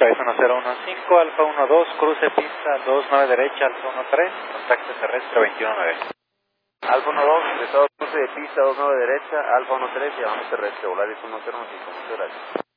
País 1015, Alfa 12, cruce pista 29 derecha, Alfa 13, contacto terrestre 219. Alfa 12, ingresado cruce de pista 29 derecha, Alfa 13, llamamos terrestre, Volaris 105, muchas gracias.